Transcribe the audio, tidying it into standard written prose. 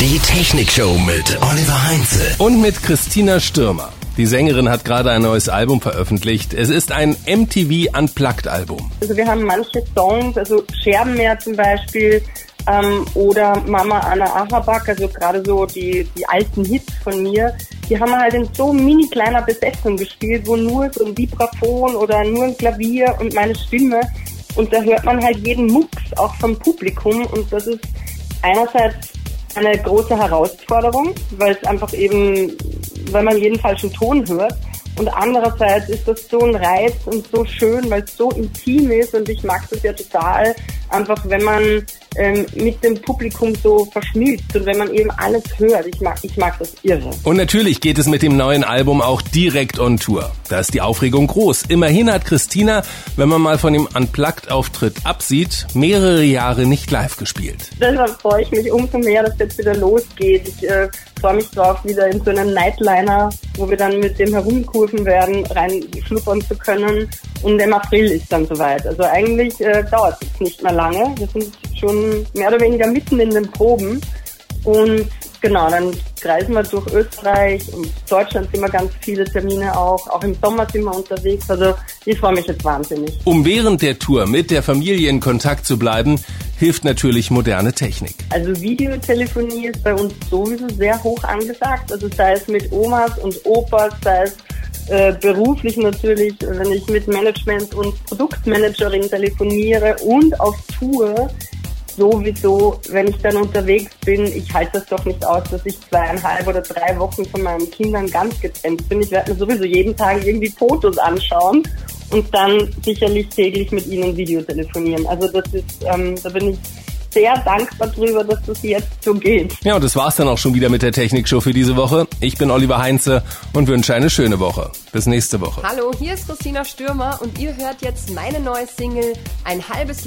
Die Technikshow mit Oliver Heinze. Und mit Christina Stürmer. Die Sängerin hat gerade ein neues Album veröffentlicht. Es ist ein MTV Unplugged Album. Also wir haben manche Songs, also Scherbenmeer zum Beispiel, oder Mama Anna Achabak, also gerade so die alten Hits von mir, die haben wir halt in so mini kleiner Besetzung gespielt, wo nur so ein Vibraphon oder nur ein Klavier und meine Stimme, und da hört man halt jeden Mucks, auch vom Publikum, und das ist einerseits eine große Herausforderung, weil es einfach eben, weil man jeden falschen Ton hört, und andererseits ist das so ein Reiz und so schön, weil es so intim ist, und ich mag das ja total, einfach wenn man mit dem Publikum so verschmilzt und wenn man eben alles hört. Ich mag das irre. Und natürlich geht es mit dem neuen Album auch direkt on Tour. Da ist die Aufregung groß. Immerhin hat Christina, wenn man mal von dem Unplugged-Auftritt absieht, mehrere Jahre nicht live gespielt. Deshalb freue ich mich umso mehr, dass jetzt wieder losgeht. Ich freue mich drauf, wieder in so einem Nightliner, wo wir dann mit dem herumkurven werden, reinschnuppern zu können. Und im April ist dann soweit. Also eigentlich dauert es nicht mehr lange. Wir sind schon mehr oder weniger mitten in den Proben. Und genau, dann reisen wir durch Österreich und Deutschland, sind wir ganz viele Termine auch im Sommer sind wir unterwegs. Also ich freue mich jetzt wahnsinnig. Um während der Tour mit der Familie in Kontakt zu bleiben, hilft natürlich moderne Technik. Also Videotelefonie ist bei uns sowieso sehr hoch angesagt. Also sei es mit Omas und Opas, sei es beruflich natürlich, wenn ich mit Management und Produktmanagerin telefoniere und auf Tour. Sowieso, wenn ich dann unterwegs bin, ich halte das doch nicht aus, dass ich 2,5 oder 3 Wochen von meinen Kindern ganz getrennt bin. Ich werde mir sowieso jeden Tag irgendwie Fotos anschauen und dann sicherlich täglich mit ihnen Videotelefonieren. Also das ist, da bin ich sehr dankbar drüber, dass das jetzt so geht. Ja, und das war's dann auch schon wieder mit der Technikshow für diese Woche. Ich bin Oliver Heinze und wünsche eine schöne Woche. Bis nächste Woche. Hallo, hier ist Christina Stürmer und ihr hört jetzt meine neue Single Ein halbes